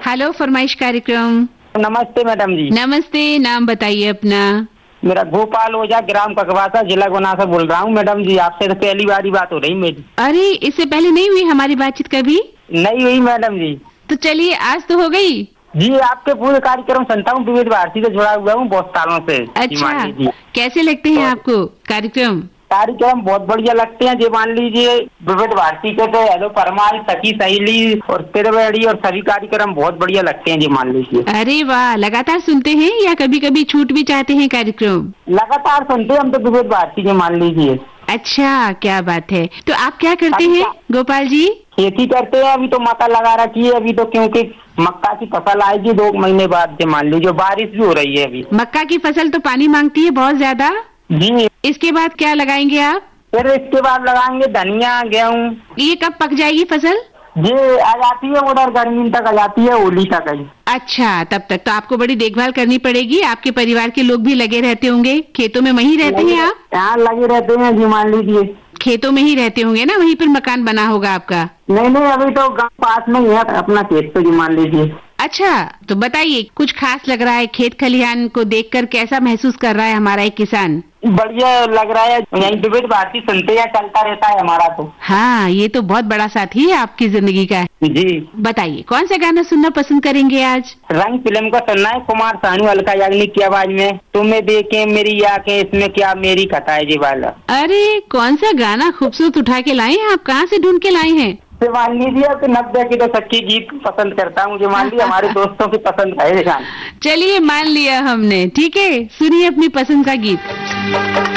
Hello फरमाइश कार्यक्रम। नमस्ते मैडम जी। नमस्ते, नाम बताइए अपना। मेरा गोपाल ओझा, ग्राम ककवासा, जिला गुना से बोल रहा हूँ मैडम जी। आपसे तो पहली बार ही बात हो रही मेरी। अरे इससे पहले नहीं हुई हमारी बातचीत कभी? नहीं हुई मैडम जी। तो चलिए आज तो हो गई। जी आपके पूरे कार्यक्रम सुनता हूँ, विविध भारती से जुड़ा हुआ हूँ बहुत सालों से। जी मान अच्छा, लीजिए कैसे लगते हैं आपको कार्यक्रम? कार्यक्रम बहुत बढ़िया लगते हैं। जी मान लीजिए विविध भारती के तो हेलो फरमाइश, सखी सहेली और त्रिवेणी और सभी कार्यक्रम बहुत बढ़िया लगते हैं। जी मान लीजिए। अरे वाह, लगातार सुनते हैं या कभी कभी छूट भी चाहते हैं कार्यक्रम? लगातार सुनते हैं हम तो विविध भारती। जी मान लीजिए। अच्छा, क्या बात है। तो आप क्या करते हैं गोपाल जी? खेती करते हैं। अभी तो मक्का लगा रखी है अभी तो, क्योंकि मक्का की फसल आएगी 2 महीने बाद। जी मान लीजिए बारिश भी हो रही है अभी। मक्का की फसल तो पानी मांगती है बहुत ज्यादा। जी। इसके बाद क्या लगाएंगे आप? फिर इसके बाद लगाएंगे धनिया, गेहूँ। ये कब पक जाएगी फसल? जी आ जाती है उधर गर्मी तक, आ जाती है होली तक ही। अच्छा, तब तक तो आपको बड़ी देखभाल करनी पड़ेगी। आपके परिवार के लोग भी लगे रहते होंगे खेतों में? वहीं रहते हैं आप? यहाँ लगे रहते हैं। जी मान लीजिए खेतों में ही रहते होंगे ना, वहीं पर मकान बना होगा आपका? नहीं नहीं, अभी तो गाँव पास में ही है अपना खेत। तो जी मान लीजिए। अच्छा, तो बताइए कुछ खास लग रहा है खेत खलिहान को देखकर? कैसा महसूस कर रहा है हमारा एक किसान? बढ़िया लग रहा है। यही विविध भारती सुनते हैं, चलता रहता है हमारा तो। हाँ, ये तो बहुत बड़ा साथी है आपकी जिंदगी का। जी बताइए कौन सा गाना सुनना पसंद करेंगे आज? रंग फिल्म का सुनना है, कुमार सानू, अलका याग्निक की आवाज में। तुम्हें देखे मेरी आंखें, इसमें क्या मेरी खता है। जी वाला। अरे कौन सा गाना खूबसूरत उठा के लाए हैं आप? कहाँ से ढूंढ के लाए हैं? जी मान लीजिए तो 90 की तो सच्ची गीत पसंद करता हूँ। जो मान लीजिए हमारे दोस्तों की पसंद है। चलिए मान लिया हमने, ठीक है, सुनिए अपनी पसंद का गीत।